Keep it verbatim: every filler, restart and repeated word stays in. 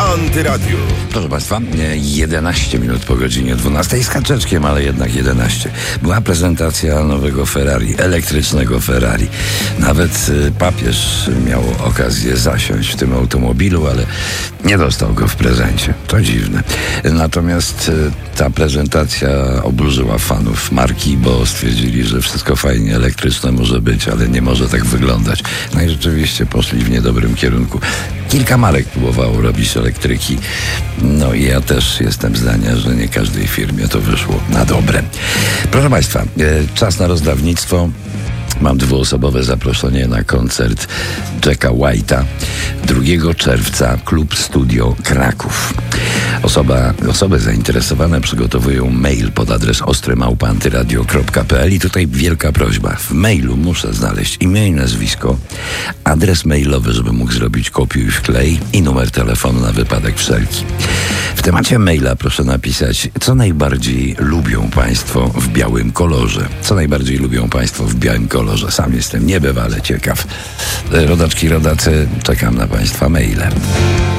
Antyradiu. Proszę Państwa, jedenaście minut po godzinie dwunastej, z haczeczkiem, ale jednak jedenaście. Była prezentacja nowego Ferrari, elektrycznego Ferrari. Nawet papież miał okazję zasiąść w tym automobilu, ale nie dostał go w prezencie. To dziwne. Natomiast ta prezentacja oburzyła fanów marki, bo stwierdzili, że wszystko fajnie elektryczne może być, ale nie może tak wyglądać. No i rzeczywiście poszli w niedobrym kierunku. Kilka marek próbowało robić elektryki. No i ja też jestem zdania, że nie każdej firmie to wyszło na dobre. Proszę Państwa, czas na rozdawnictwo. Mam dwuosobowe zaproszenie na koncert Jacka White'a drugiego czerwca, Klub Studio Kraków. Osoba, osoby zainteresowane przygotowują mail pod adres ostry małpa antyradio kropka p l i tutaj wielka prośba. W mailu muszę znaleźć imię i nazwisko, adres mailowy, żeby mógł zrobić kopiuj wklej i numer telefonu na wypadek wszelki. W temacie maila proszę napisać, co najbardziej lubią Państwo w białym kolorze. Co najbardziej lubią Państwo w białym kolorze. Sam jestem niebywale ciekaw. Rodaczki, rodacy, czekam na Państwa maile.